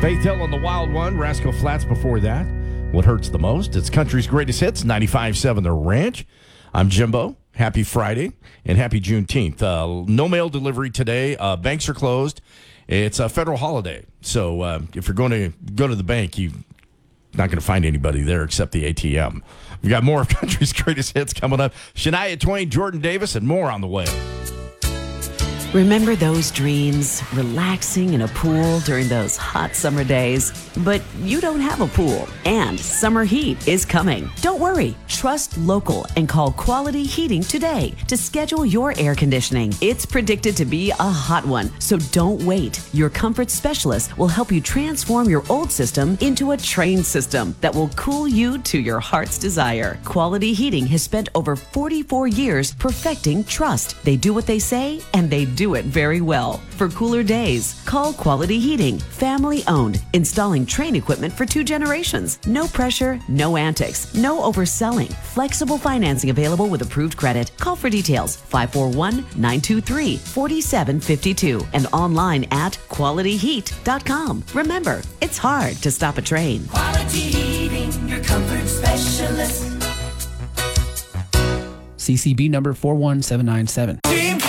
Faith Hill on the Wild One, Rascal Flats before that. What hurts the most? It's country's greatest hits, 95.7 The Ranch. I'm Jimbo. Happy Friday and happy Juneteenth. No mail delivery today. Banks are closed. It's a federal holiday. So if you're going to go to the bank, you're not going to find anybody there except the ATM. We've got more of country's greatest hits coming up. Shania Twain, Jordan Davis, and more on the way. Remember those dreams? Relaxing in a pool during those hot summer days? But you don't have a pool, and summer heat is coming. Don't worry. Trust local and call Quality Heating today to schedule your air conditioning. It's predicted to be a hot one, so don't wait. Your comfort specialist will help you transform your old system into a trained system that will cool you to your heart's desire. Quality Heating has spent over 44 years perfecting trust. They do what they say, and they do it very well. For cooler days, call Quality Heating. Family owned, installing Trane equipment for 2 generations. No pressure, no antics, no overselling. Flexible financing available with approved credit. Call for details 541-923-4752 and online at qualityheat.com. Remember, it's hard to stop a train. Quality Heating, your comfort specialist. CCB number 41797.